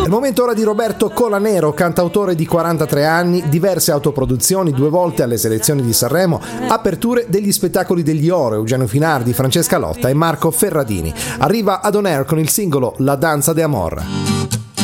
È il momento ora di Roberto Colanero, cantautore di 43 anni, diverse autoproduzioni, 2 volte alle selezioni di Sanremo, aperture degli spettacoli degli Oro, Eugenio Finardi, Francesca Lotta e Marco Ferradini. Arriva ad On Air con il singolo La danza de Amor.